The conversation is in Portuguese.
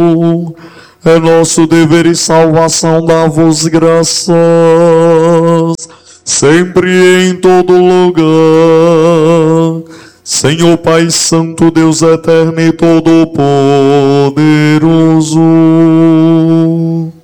É nosso dever e salvação dar-vos graças, sempre e em todo lugar. Senhor Pai Santo, Deus eterno e todo-poderoso,